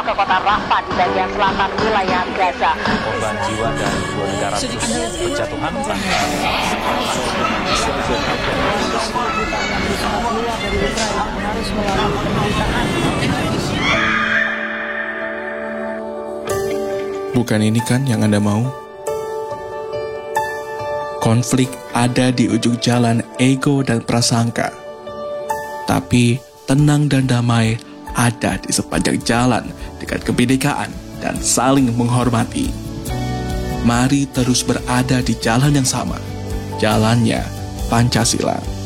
ke kota Rafah di bagian selatan wilayah Gaza. Korban jiwa dan 2 negara berjatuhan Bukan ini kan yang Anda mau? Konflik ada di ujung jalan ego dan prasangka. Tapi tenang dan damai ada di sepanjang jalan dengan kebinekaan dan saling menghormati. Mari terus berada di jalan yang sama. Jalannya Pancasila.